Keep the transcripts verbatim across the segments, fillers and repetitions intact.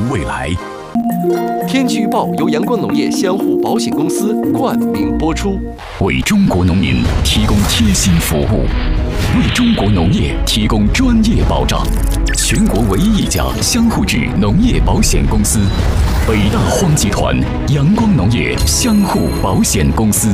未来。 天气预报由阳光农业相互保险公司冠名播出， 为中国农民提供贴心服务，为中国农业提供专业保障。全国唯一一家相互制农业保险公司——北大荒集团阳光农业相互保险公司。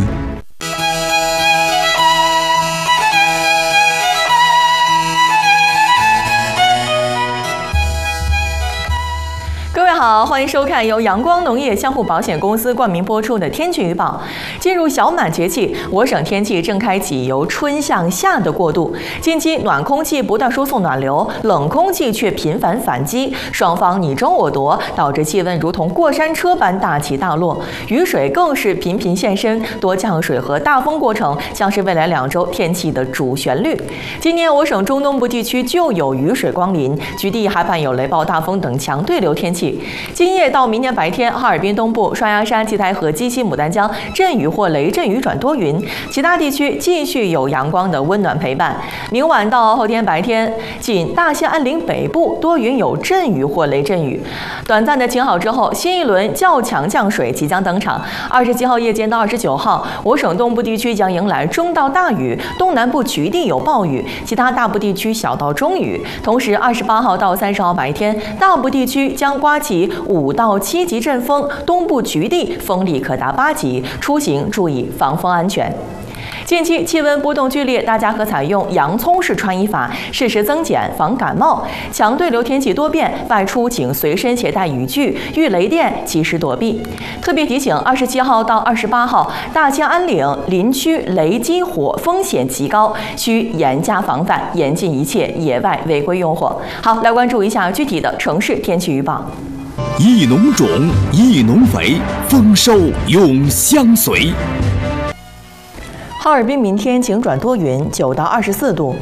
各位好，欢迎收看由阳光农业相互保险公司冠名播出的天气预报。进入小满节气，我省天气正开启由春向夏的过渡。近期暖空气不断输送暖流，冷空气却频繁反击，双方你争我夺，导致气温如同过山车般大起大落。雨水更是频频现身，多降水和大风过程将是未来两周天气的主旋律。今年我省中东部地区就有雨水光临，局地还伴有雷暴、大风等强对流天气。今夜到明天白天，哈尔滨东部、双鸭山、七台河、鸡西、牡丹江阵雨或雷阵雨转多云，其他地区继续有阳光的温暖陪伴。明晚到后天白天，仅大兴安岭北部多云有阵雨或雷阵雨。短暂的晴好之后，新一轮较强降水即将登场。二十七号夜间到二十九号，我省东部地区将迎来中到大雨，东南部局地有暴雨，其他大部地区小到中雨。同时，二十八号到三十号白天，大部地区将刮起五到七级阵风，东部局地风力可达八级，出行注意防风安全。近期气温波动剧烈，大家可采用洋葱式穿衣法，适时增减，防感冒。强对流天气多变，外出请随身携带雨具，遇雷电及时躲避。特别提醒：二十七号到二十八号，大兴安岭林区雷击火风险极高，需严加防范，严禁一切野外违规用火。好，来关注一下具体的城市天气预报。 益农种，益农肥，丰收永相随。 哈尔滨明天晴转多云，九到二十四度。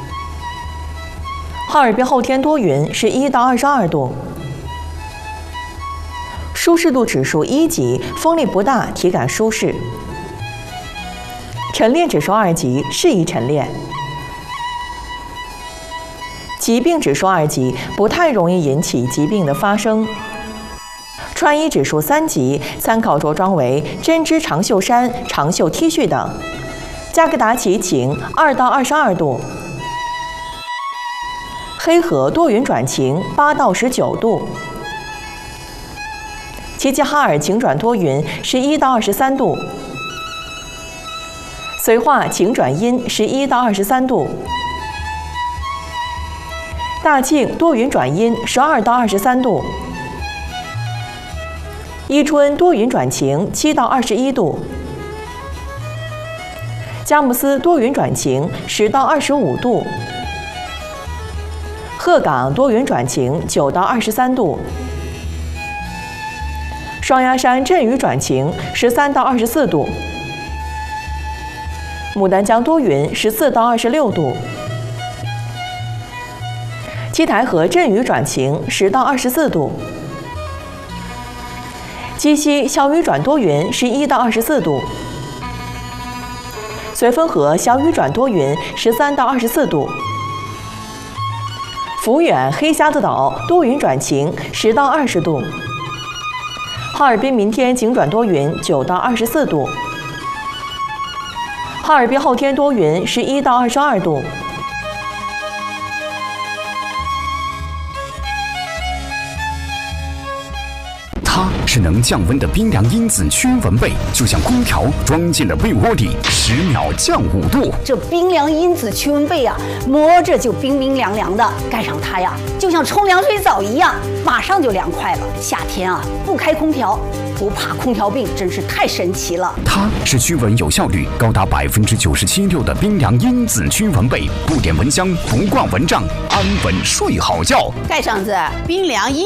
哈尔滨后天多云，十一到二十二度。舒适度指数一级，风力不大，体感舒适。晨练指数二级，适宜晨练。疾病指数二级，不太容易引起疾病的发生。穿衣指数三级，参考着装为针织长袖衫、长袖 T 恤等。加格达奇晴，二到二十二度。黑河多云转晴，八到十九度。齐齐哈尔晴转多云，十一到二十三度。绥化晴转阴，十一到二十三度。大庆多云转阴，十二到二十三度。伊春多云转晴，七到二十一度。佳木斯多云转晴，十到二十五度。鹤岗多云转晴，九到二十三度。双鸭山阵雨转晴，十三到二十四度。牡丹江多云，十四到二十六度。七台河阵雨转晴，十到二十四度。鸡西小雨转多云，十一到二十四度。绥芬河小雨转多云，十三到二十四度。抚远黑瞎子岛多云转晴，十到二十度。哈尔滨明天晴转多云，九到二十四度。哈尔滨后天多云，十一到二十二度。 它是能降温的冰凉因子驱蚊被，就像空调装进了被窝里，十秒降五度。 这冰凉因子驱蚊被啊，摸着就冰冰凉凉的，盖上它呀，就像冲凉水澡一样，马上就凉快了。夏天啊，不开空调，不怕空调病，真是太神奇了。 它是驱蚊有效率高达百分之九十七六的冰凉因子驱蚊被，不点蚊香，不挂蚊帐，安稳睡好觉。 盖上这冰凉因